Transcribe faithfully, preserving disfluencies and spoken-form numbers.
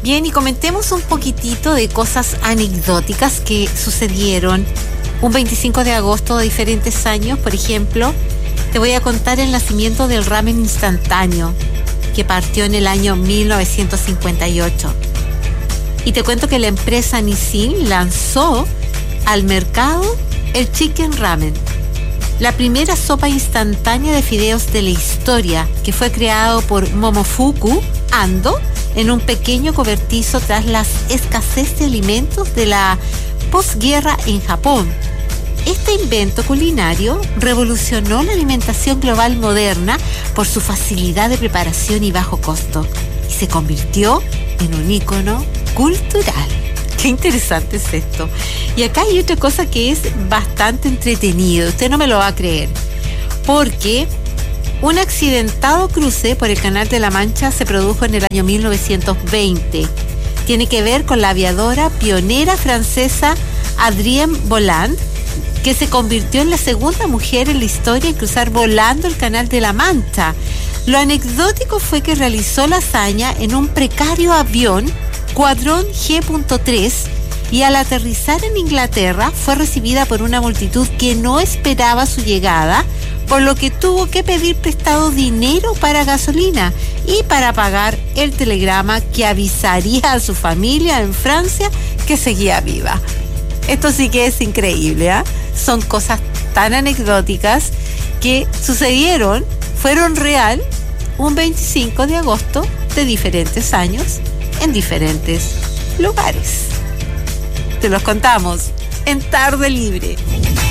Bien, y comentemos un poquitito de cosas anecdóticas que sucedieron un veinticinco de agosto de diferentes años. Por ejemplo, te voy a contar el nacimiento del ramen instantáneo, que partió en el año mil novecientos cincuenta y ocho. Y te cuento que la empresa Nissin lanzó al mercado el chicken ramen, la primera sopa instantánea de fideos de la historia, que fue creado por Momofuku Ando en un pequeño cobertizo tras la escasez de alimentos de la posguerra en Japón. Este invento culinario revolucionó la alimentación global moderna por su facilidad de preparación y bajo costo, y se convirtió en un ícono cultural. Qué interesante es esto. Y acá hay otra cosa que es bastante entretenido, usted no me lo va a creer, porque un accidentado cruce por el Canal de la Mancha se produjo en el año mil novecientos veinte. Tiene que ver con la aviadora pionera francesa Adrienne Voland, que se convirtió en la segunda mujer en la historia en cruzar volando el Canal de la Mancha. Lo anecdótico fue que realizó la hazaña en un precario avión Cuadrón G tres, y al aterrizar en Inglaterra fue recibida por una multitud que no esperaba su llegada, por lo que tuvo que pedir prestado dinero para gasolina y para pagar el telegrama que avisaría a su familia en Francia que seguía viva. Esto sí que es increíble, ¿eh? Son cosas tan anecdóticas que sucedieron, fueron real, un veinticinco de agosto de diferentes años, en diferentes lugares. Te los contamos en Tarde Libre.